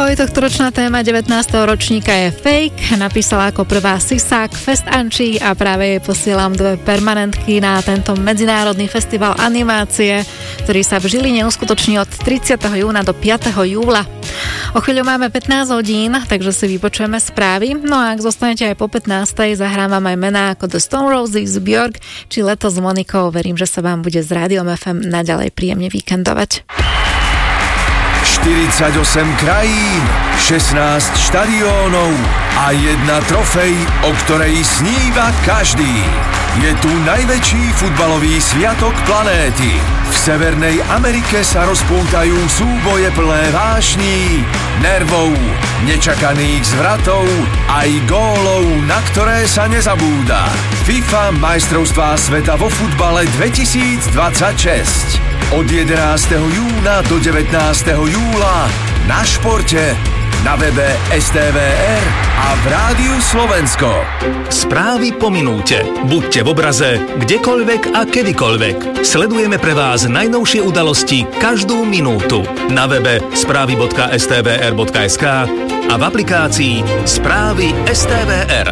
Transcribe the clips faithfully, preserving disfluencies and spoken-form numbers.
Ahoj, tohtoročná téma devätnásteho ročníka je fake. Napísala ako prvá Sisák Fest Anči a práve jej posielam dve permanentky na tento medzinárodný festival animácie, ktorý sa v Žiline uskutoční od tridsiateho júna do piateho júla. O chvíľu máme pätnásť hodín, takže si vypočujeme správy. No a ak zostanete aj po pätnástej, zahrám vám aj mená ako The Stone Roses, Björk či Leto s Monikou. Verím, že sa vám bude s Rádiom ef em naďalej príjemne víkendovať. štyridsaťosem krajín, šestnásť štadiónov a jedna trofej, o ktorej sníva každý. Je tu najväčší futbalový sviatok planéty. V Severnej Amerike sa rozpútajú súboje plné vášní, nervov, nečakaných zvratov aj gólov, na ktoré sa nezabúda. FIFA majstrovstvá sveta vo futbale dvetisícdvadsaťšesť. Od jedenásteho júna do devätnásteho júla na športe, na webe es té vé er a v Rádiu Slovensko. Správy po minúte. Buďte v obraze, kdekoľvek a kedykoľvek. Sledujeme pre vás najnovšie udalosti každú minútu. Na webe správy bodka es té vé er bodka es ká a v aplikácii Správy es té vé er.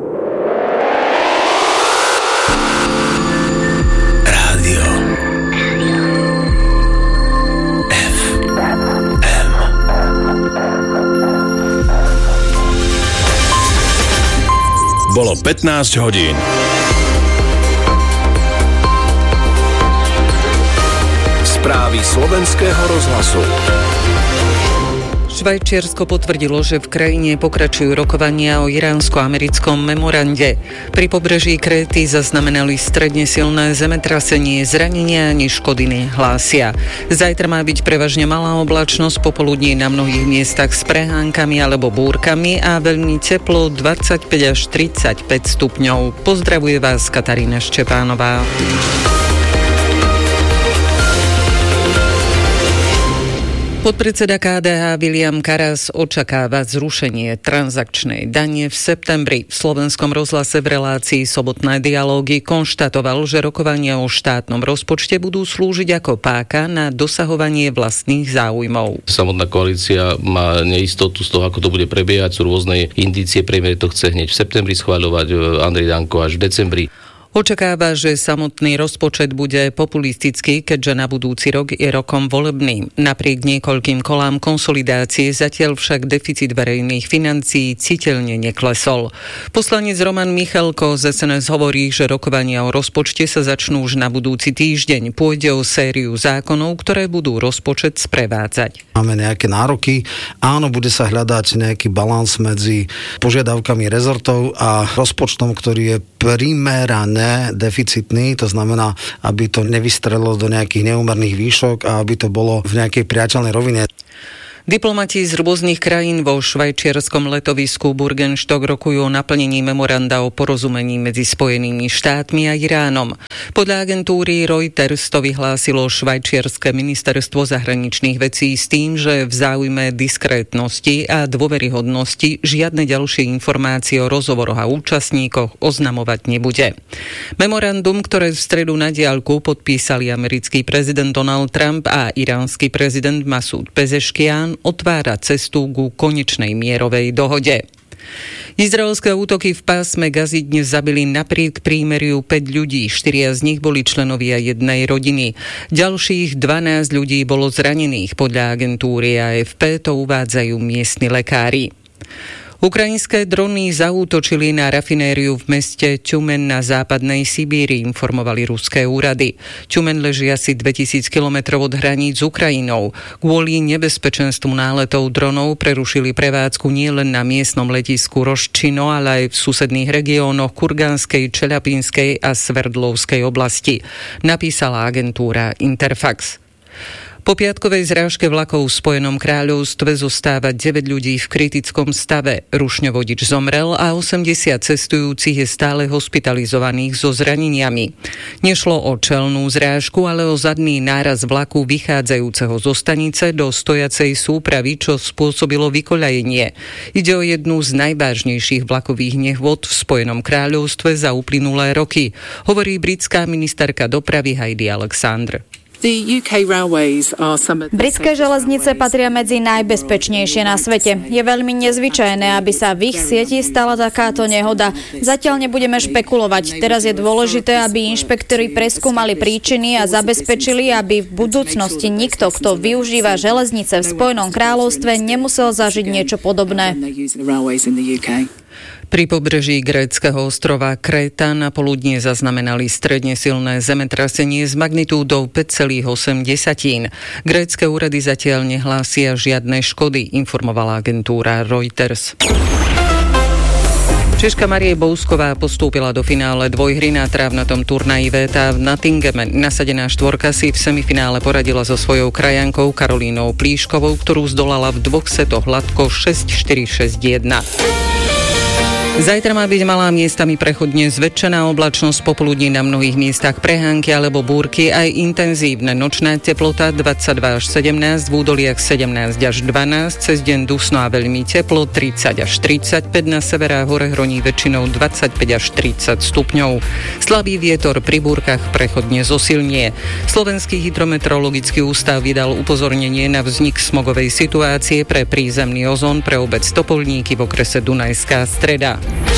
Bolo pätnásť hodín. Správy slovenského rozhlasu. Švajčiarsko potvrdilo, že v krajine pokračujú rokovania o iránsko-americkom memorande. Pri pobreží Kréty zaznamenali stredne silné zemetrasenie, zranenia ani škody nehlásia. Zajtra má byť prevažne malá oblačnosť, popoludní na mnohých miestach s prehánkami alebo búrkami a veľmi teplo dvadsaťpäť až tridsaťpäť stupňov. Pozdravuje vás Katarína Štepánová. Podpredseda ká dé há Viliam Karas očakáva zrušenie transakčnej dane v septembri. V Slovenskom rozhlase v relácii Sobotné dialógy konštatoval, že rokovania o štátnom rozpočte budú slúžiť ako páka na dosahovanie vlastných záujmov. Samotná koalícia má neistotu z toho, ako to bude prebiehať. Sú rôzne indície, premiér to chce hneď v septembri schvaľovať, Andrej Danko až v decembri. Očakáva, že samotný rozpočet bude populistický, keďže na budúci rok je rokom volebným. Napriek niekoľkým kolám konsolidácie zatiaľ však deficit verejných financií citeľne neklesol. Poslanec Roman Michalko z es en es hovorí, že rokovania o rozpočte sa začnú už na budúci týždeň. Pôjde o sériu zákonov, ktoré budú rozpočet sprevádzať. Máme nejaké nároky, áno, bude sa hľadať nejaký balans medzi požiadavkami rezortov a rozpočtom, ktorý je primeraný deficitný, to znamená, aby to nevystrelilo do nejakých neúmerných výšok a aby to bolo v nejakej priateľnej rovine. Diplomati z rôznych krajín vo švajčiarskom letovisku Burgenstock rokujú o naplnení memoranda o porozumení medzi Spojenými štátmi a Iránom. Podľa agentúry Reuters to vyhlásilo švajčiarske ministerstvo zahraničných vecí s tým, že v záujme diskrétnosti a dôveryhodnosti žiadne ďalšie informácie o rozhovoroch a účastníkoch oznamovať nebude. Memorandum, ktoré v stredu na diaľku podpísali americký prezident Donald Trump a iránsky prezident Masúd Pezeškian, otvára cestu ku konečnej mierovej dohode. Izraelské útoky v pásme Gazy dnes zabili napriek prímeriu päť ľudí, štyria z nich boli členovia jednej rodiny. Ďalších dvanásť ľudí bolo zranených, podľa agentúry á ef pé to uvádzajú miestni lekári. Ukrajinské drony zaútočili na rafinériu v meste Tjumen na západnej Sibíri, informovali ruské úrady. Tjumen leží asi dvetisíc kilometrov od hraníc s Ukrajinou. Kvôli nebezpečenstvu náletov dronov prerušili prevádzku nielen na miestnom letisku Roščino, ale aj v susedných regiónoch Kurganskej, Čeľapinskej a Sverdlovskej oblasti, napísala agentúra Interfax. Po piatkovej zrážke vlakov v Spojenom kráľovstve zostáva deväť ľudí v kritickom stave. Rušňovodič zomrel a osemdesiat cestujúcich je stále hospitalizovaných so zraneniami. Nešlo o čelnú zrážku, ale o zadný náraz vlaku vychádzajúceho zo stanice do stojacej súpravy, čo spôsobilo vykoľajenie. Ide o jednu z najvážnejších vlakových nehôd v Spojenom kráľovstve za uplynulé roky, hovorí britská ministerka dopravy Heidi Alexander. Britské železnice patria medzi najbezpečnejšie na svete. Je veľmi nezvyčajné, aby sa v ich sieti stala takáto nehoda. Zatiaľ nebudeme špekulovať. Teraz je dôležité, aby inšpektori preskúmali príčiny a zabezpečili, aby v budúcnosti nikto, kto využíva železnice v Spojenom kráľovstve, nemusel zažiť niečo podobné. Pri pobreží gréckeho ostrova Kréta na poludnie zaznamenali stredne silné zemetrasenie s magnitúdou päť celá osem. Grécke úrady zatiaľ nehlásia žiadne škody, informovala agentúra Reuters. Češka Marie Bousková postúpila do finále dvojhry na trávnatom turnaji vé té á v Nottinghame. Nasadená štvorka si v semifinále poradila so svojou krajankou Karolínou Plíškovou, ktorú zdolala v dvoch setoch hladko šesť štyri šesť jeden. Zajtra má byť malá miestami prechodne zväčšená oblačnosť, popoludní na mnohých miestach prehánky alebo búrky, aj intenzívne. Nočná teplota dvadsaťdva až sedemnásť, v údoliach sedemnásť až dvanásť, cez deň dusno a veľmi teplo tridsať až tridsaťpäť, na severe a hore hroní väčšinou dvadsaťpäť až tridsať stupňov. Slabý vietor, pri búrkach prechodne zosilnie. Slovenský hydrometeorologický ústav vydal upozornenie na vznik smogovej situácie pre prízemný ozón pre obec Topolníky v okrese Dunajská Streda.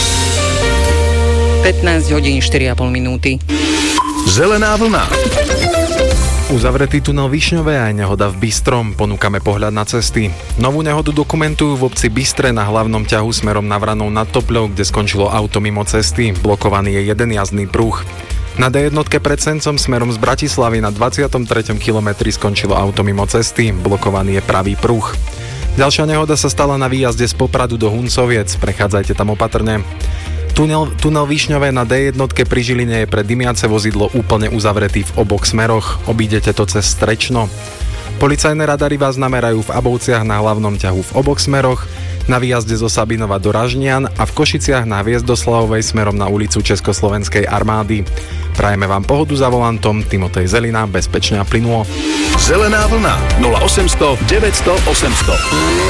pätnásť hodín štyri a pol minúty. Zelená vlna. Uzavretý tunel Višňové aj nehoda v Bystrom. Ponúkame pohľad na cesty. Novú nehodu dokumentujú v obci Bystre na hlavnom ťahu smerom na Vranou nad Topľou, kde skončilo auto mimo cesty. Blokovaný je jeden jazdný pruh. Na dé jedna pred Sencom smerom z Bratislavy na dvadsiatom treťom kilometri skončilo auto mimo cesty. Blokovaný je pravý pruh. Ďalšia nehoda sa stala na výjazde z Popradu do Huncoviec. Prechádzajte tam opatrne. Tunel, tunel Višňové na dé jedna pri Žiline je pre dymiace vozidlo úplne uzavretý v oboch smeroch. Obídete to cez Strečno. Policajné radary vás namerajú v Abovciach na hlavnom ťahu v oboch smeroch, na výjazde zo Sabinova do Ražnian a v Košiciach na Hviezdoslavovej smerom na ulicu Československej armády. Prajeme vám pohodu za volantom. Timotej Zelina, bezpečne a plynulo. Zelená vlna nula osem nula nula deväť nula nula osem nula nula.